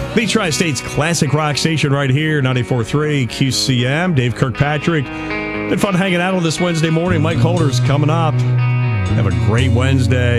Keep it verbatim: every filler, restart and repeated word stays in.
The Tri-State's classic rock station right here, ninety-four point three Q C M. Dave Kirkpatrick. Been fun hanging out on this Wednesday morning. Mike Holder's coming up. Have a great Wednesday.